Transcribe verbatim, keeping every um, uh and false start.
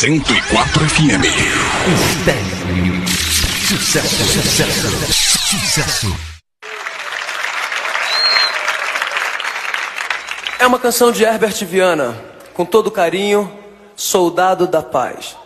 cento e quatro F M. Estéreo. Sucesso, sucesso, sucesso. É uma canção de Herbert Viana, com todo carinho, Soldado da Paz.